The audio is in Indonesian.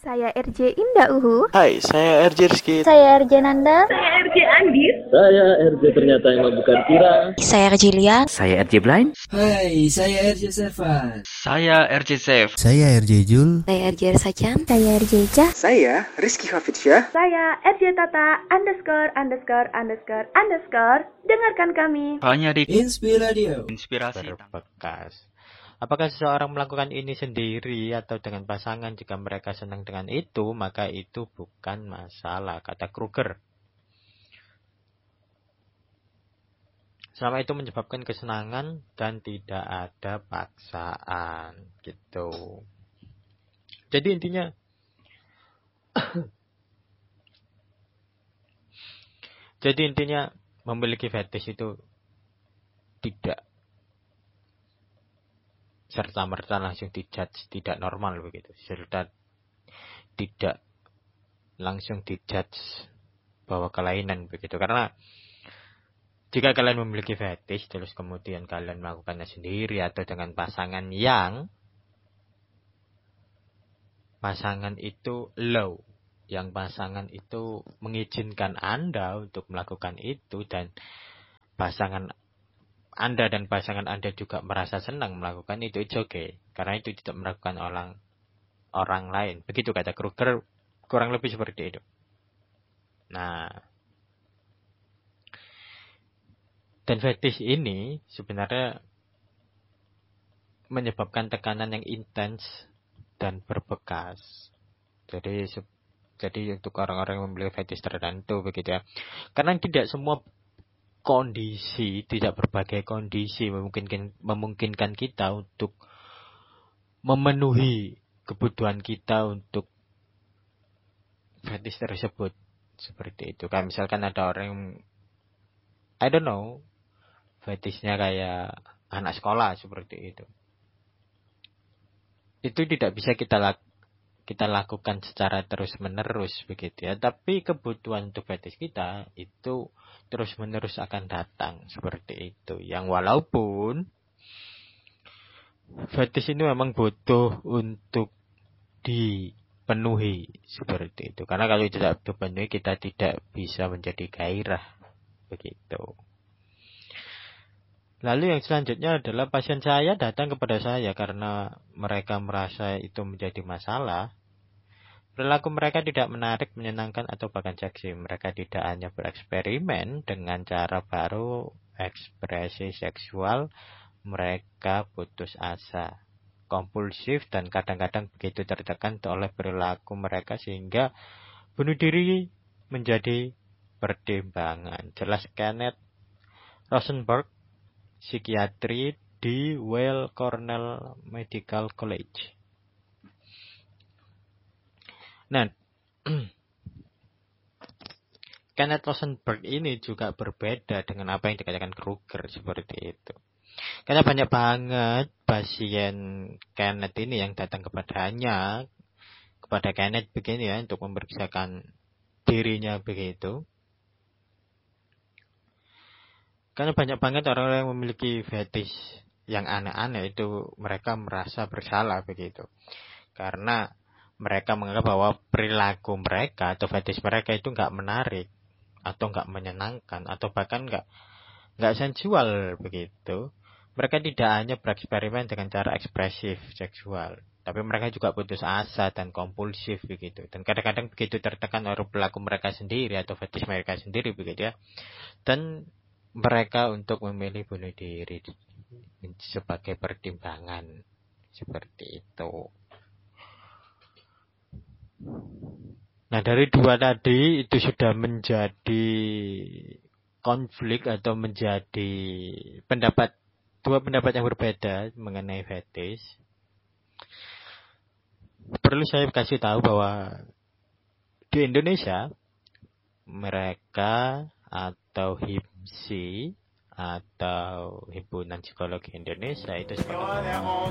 Saya RJ Indah Uhu. Hai, saya RJ Rizky. Saya RJ Nanda. Saya RJ Andis. Saya RJ ternyata yang bukan Tira. Saya RJ Lia. Saya RJ Blind. Hai, saya RJ Servan. Saya RJ Safe. Saya RJ Jul. Saya RJ Ersacan. Saya RJ Cah. Saya Rizky Hafidsyah. Saya RJ Tata ______. Dengarkan kami hanya di Inspiradio. Inspirasi Berbekas. Apakah seseorang melakukan ini sendiri atau dengan pasangan? Jika mereka senang dengan itu, maka itu bukan masalah, kata Kruger. Selama itu menyebabkan kesenangan dan tidak ada paksaan, gitu. Jadi intinya memiliki fetish itu tidak serta-merta langsung dijudge tidak normal begitu. Serta tidak langsung dijudge bahwa kelainan begitu. Karena jika kalian memiliki fetish terus kemudian kalian melakukannya sendiri atau dengan pasangan yang pasangan itu low, yang pasangan itu mengizinkan Anda untuk melakukan itu, dan pasangan Anda dan pasangan Anda juga merasa senang melakukan itu, it's okay. Karena itu tidak melakukan orang lain. Begitu kata Kruger, kurang lebih seperti itu. Nah, dan fetish ini sebenarnya menyebabkan tekanan yang intens dan berbekas. Jadi untuk orang-orang yang memiliki fetish tertentu begitu ya. Karena tidak semua kondisi, tidak berbagai kondisi memungkinkan kita untuk memenuhi kebutuhan kita untuk fetish tersebut. Seperti itu. Kayak misalkan ada orang yang I don't know, fetishnya kayak anak sekolah seperti itu. Itu tidak bisa kita lakukan secara terus-menerus begitu ya. Tapi kebutuhan untuk fetish kita itu terus-menerus akan datang seperti itu. Yang walaupun fetish ini memang butuh untuk dipenuhi seperti itu. Karena kalau tidak dipenuhi kita tidak bisa menjadi gairah begitu. Lalu yang selanjutnya adalah pasien saya datang kepada saya karena mereka merasa itu menjadi masalah. Perilaku mereka tidak menarik, menyenangkan, atau bahkan seksi. Mereka tidak hanya bereksperimen dengan cara baru, ekspresi seksual, mereka putus asa, kompulsif, dan kadang-kadang begitu tertekan oleh perilaku mereka sehingga bunuh diri menjadi pertimbangan. Jelas Kenneth Rosenberg, psikiatri di Weill Cornell Medical College. Nah, Kenneth Rosenberg ini juga berbeda dengan apa yang dikatakan Kruger seperti itu. Karena banyak banget pasien Kenneth ini yang datang kepada Kenneth begini ya, untuk memeriksakan dirinya begitu. Karena banyak banget orang-orang yang memiliki fetish yang aneh-aneh itu, mereka merasa bersalah begitu. Karena mereka menganggap bahwa perilaku mereka atau fetish mereka itu nggak menarik atau nggak menyenangkan atau bahkan nggak sensual begitu. Mereka tidak hanya bereksperimen dengan cara ekspresif seksual, tapi mereka juga putus asa dan kompulsif begitu. Dan kadang-kadang begitu tertekan oleh perilaku mereka sendiri atau fetish mereka sendiri begitu ya. Dan mereka untuk memilih bunuh diri sebagai pertimbangan seperti itu. Nah, dari dua tadi itu sudah menjadi konflik atau menjadi dua pendapat yang berbeda mengenai fetish. Perlu saya kasih tahu bahwa di Indonesia mereka atau HIPSI atau Himpunan Psikologi Indonesia itu